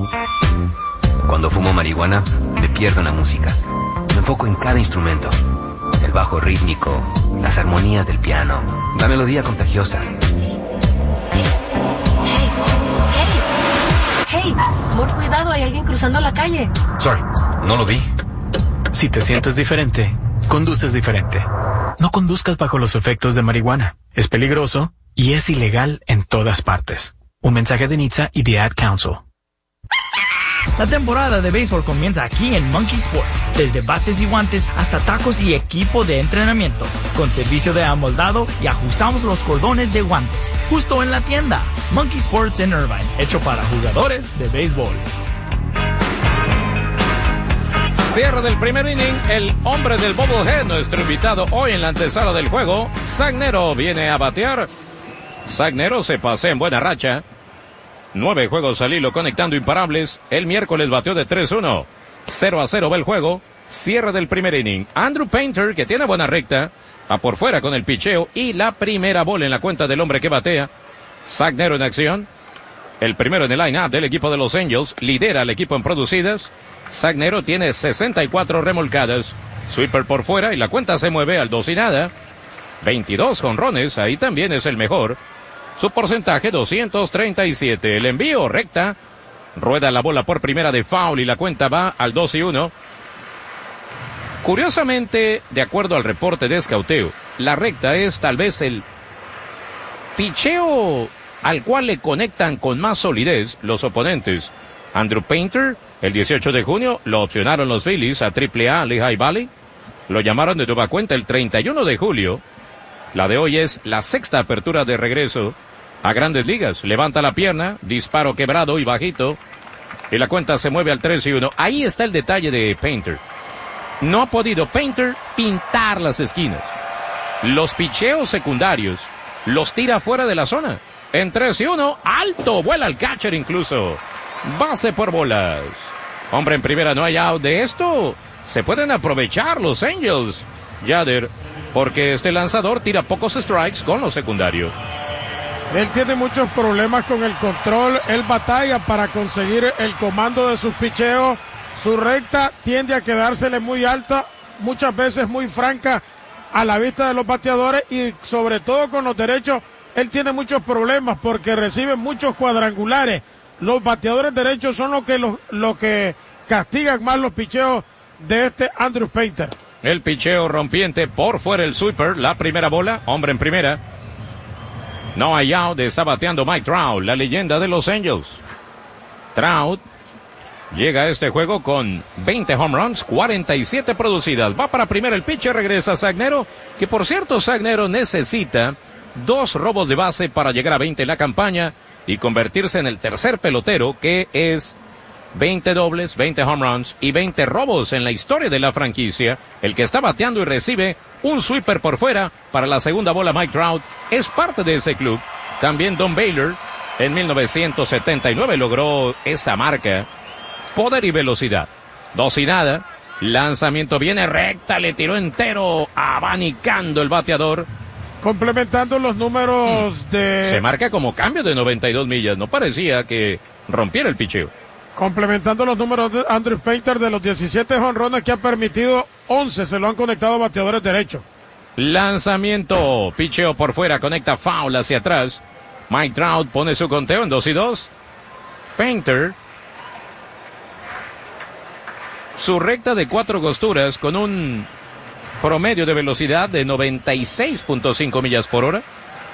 Cuando fumo marihuana, me pierdo en la música. Me enfoco en cada instrumento. El bajo rítmico, las armonías del piano, la melodía contagiosa. Hey, mucho cuidado, hay alguien cruzando la calle. Sorry, no lo vi. Si te sientes diferente, conduces diferente. No conduzcas bajo los efectos de marihuana. Es peligroso y es ilegal en todas partes. Un mensaje de NHTSA y The Ad Council. La temporada de béisbol comienza aquí en Monkey Sports, desde bates y guantes hasta tacos y equipo de entrenamiento, con servicio de amoldado y ajustamos los cordones de guantes, justo en la tienda. Monkey Sports en Irvine, hecho para jugadores de béisbol. Cierre del primer inning, el hombre del bobblehead, nuestro invitado hoy en la antesala del juego. Zach Nero viene a batear. Zach Nero se pasea en buena racha. 9 juegos al hilo conectando imparables. El miércoles bateó de 3-1. 0-0 va el juego. Cierre del primer inning. Andrew Painter, que tiene buena recta, a por fuera con el picheo y la primera bola en la cuenta del hombre que batea. Zach Nero en acción. El primero en el line-up del equipo de Los Angels. Lidera al equipo en producidas. Zach Nero tiene 64 remolcadas. Sweeper por fuera y la cuenta se mueve al 2-0. 22 jonrones, ahí también es el mejor. Su porcentaje 237. El envío recta. Rueda la bola por primera de foul y la cuenta va al 2-1. Curiosamente, de acuerdo al reporte de escauteo, la recta es tal vez el picheo al cual le conectan con más solidez los oponentes. Andrew Painter, el 18 de junio, lo opcionaron los Phillies a AAA Lehigh Valley. Lo llamaron de nueva cuenta el 31 de julio. La de hoy es la sexta apertura de regreso a Grandes Ligas. Levanta la pierna, disparo quebrado y bajito, y la cuenta se mueve al 3-1. Ahí está el detalle de Painter. No ha podido Painter pintar las esquinas. Los picheos secundarios los tira fuera de la zona. En 3-1, alto, vuela el catcher incluso. Base por bolas. Hombre en primera, no hay out. De esto se pueden aprovechar los Angels, Yader, porque este lanzador tira pocos strikes con lo secundario. Él tiene muchos problemas con el control, él batalla para conseguir el comando de sus picheos. Su recta tiende a quedársele muy alta, muchas veces muy franca a la vista de los bateadores, y sobre todo con los derechos él tiene muchos problemas porque recibe muchos cuadrangulares. Los bateadores derechos son los que castigan más los picheos de este Andrew Painter. El picheo rompiente por fuera, el sweeper, la primera bola, hombre en primera. No hay out, está bateando Mike Trout, la leyenda de los Angels. Trout llega a este juego con 20 home runs, 47 producidas. Va para primera el pitcher, regresa Zach Nero, que por cierto Zach Nero necesita 2 robos de base para llegar a 20 en la campaña y convertirse en el tercer pelotero, que es 20 dobles, 20 home runs y 20 robos en la historia de la franquicia. El que está bateando y recibe un sweeper por fuera para la segunda bola, Mike Trout, es parte de ese club. También Don Baylor en 1979 logró esa marca. Poder y velocidad. 2-0. Lanzamiento viene recta, le tiró entero, abanicando el bateador. Complementando los números de... Se marca como cambio de 92 millas. No parecía que rompiera el picheo. Complementando los números de Andrew Painter, de los 17 jonrones que ha permitido, 11 se lo han conectado bateadores derechos. Lanzamiento, picheo por fuera, conecta foul hacia atrás. Mike Trout pone su conteo en 2-2. Painter, su recta de 4 costuras con un promedio de velocidad de 96.5 millas por hora.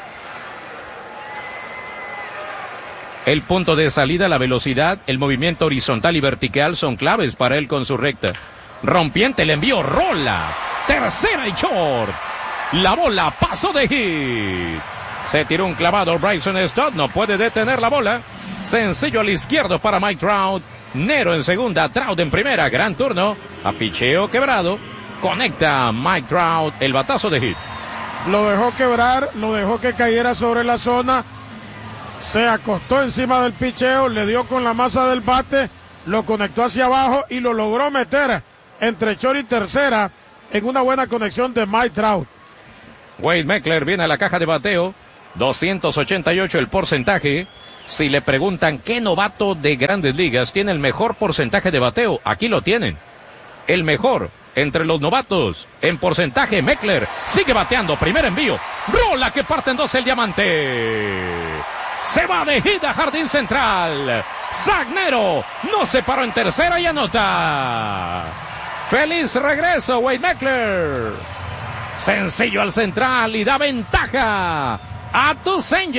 El punto de salida, la velocidad, el movimiento horizontal y vertical son claves para él con su recta. Rompiente, el envío, rola. Tercera y short. La bola pasó de hit. Se tiró un clavado Bryson Stott, no puede detener la bola. Sencillo al izquierdo para Mike Trout. Nero en segunda, Trout en primera. Gran turno. A picheo quebrado. Conecta Mike Trout el batazo de hit. Lo dejó quebrar, lo dejó que cayera sobre la zona. Se acostó encima del picheo, le dio con la masa del bate, lo conectó hacia abajo y lo logró meter entre short y tercera en una buena conexión de Mike Trout. Wade Meckler viene a la caja de bateo. 288 el porcentaje. Si le preguntan qué novato de Grandes Ligas tiene el mejor porcentaje de bateo, aquí lo tienen. El mejor entre los novatos en porcentaje, Meckler sigue bateando, primer envío, rola que parte en dos el diamante, se va de gira jardín central, Zagnero no se paró en tercera y anota. Feliz regreso Wade Meckler, sencillo al central y da ventaja a tus Angels.